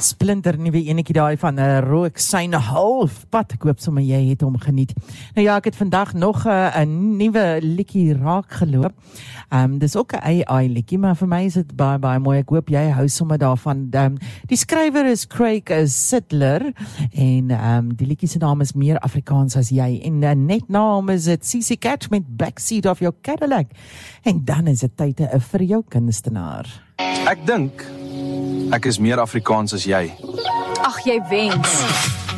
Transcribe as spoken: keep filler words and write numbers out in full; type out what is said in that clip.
splinter nuwe enetjie daai van 'n uh, Rooksyne halfpad. Ek hoop sommer jy het hom geniet. Nou ja, ek het vandag nog 'n uh, nuwe liedjie raak geloop. Um, dis ook 'n A I liedjie, maar vir my is dit baie baie mooi. Ek hoop jy hou sommer daarvan. Um, die skrywer is Craig Sidler en um, die liedjie se naam is Meer Afrikaans as jy. En uh, net na hom is dit C C Catch met Backseat of Your Cadillac. En dan is dit tyd vir jou kunstenaar. Ek dink ek is meer Afrikaans as jy. Ag, jy wens.